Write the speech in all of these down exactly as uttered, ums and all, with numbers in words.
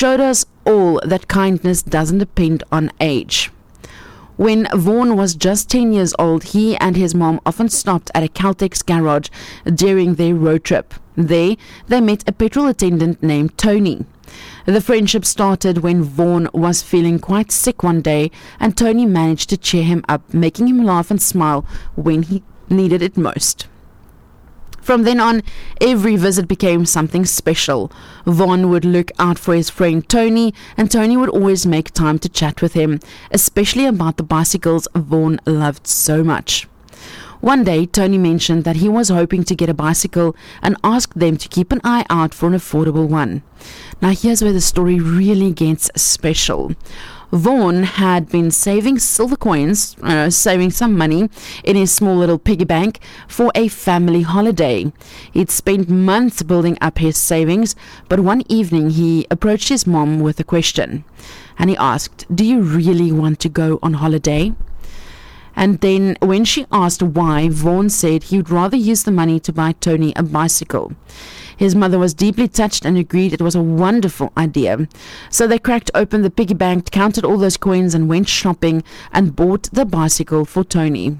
showed us all that kindness doesn't depend on age. When Vaughan was just ten years old, he and his mom often stopped at a Caltex garage during their road trip. There, they met a petrol attendant named Tony. The friendship started when Vaughan was feeling quite sick one day, and Tony managed to cheer him up, making him laugh and smile when he needed it most. From then on, every visit became something special. Vaughan would look out for his friend Tony, and Tony would always make time to chat with him, especially about the bicycles Vaughan loved so much. One day, Tony mentioned that he was hoping to get a bicycle and asked them to keep an eye out for an affordable one. Now here's where the story really gets special. Vaughan had been saving silver coins, uh, saving some money in his small little piggy bank for a family holiday. He'd spent months building up his savings, but one evening he approached his mom with a question. And he asked, "Do you really want to go on holiday?" And then when she asked why, Vaughan said he would rather use the money to buy Tony a bicycle. His mother was deeply touched and agreed it was a wonderful idea. So they cracked open the piggy bank, counted all those coins and went shopping and bought the bicycle for Tony.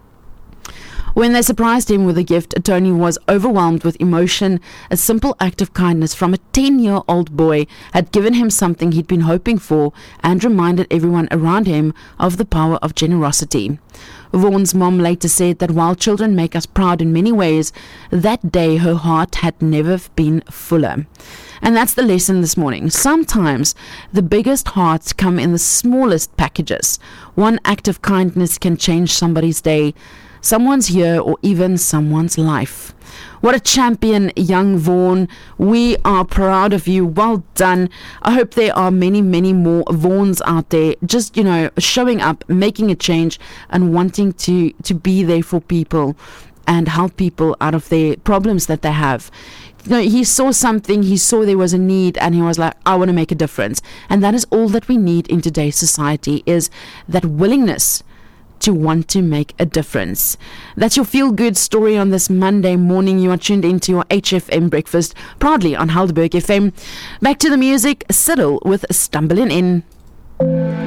When they surprised him with a gift, Tony was overwhelmed with emotion. A simple act of kindness from a ten-year-old boy had given him something he'd been hoping for and reminded everyone around him of the power of generosity. Vaughan's mom later said that while children make us proud in many ways, that day her heart had never been fuller. And that's the lesson this morning. Sometimes the biggest hearts come in the smallest packages. One act of kindness can change somebody's day, someone's year, or even someone's life. What a champion, young Vaughan. We are proud of you. Well done. I hope there are many, many more Vaughans out there just, you know, showing up, making a change and wanting to, to be there for people and help people out of their problems that they have. You know, he saw something, he saw there was a need, and he was like, I want to make a difference. And that is all that we need in today's society, is that willingness to want to make a difference. That's your feel-good story on this Monday morning. You are tuned into your H F M breakfast, proudly on Helderberg F M. Back to the music, Siddle with Stumbling In.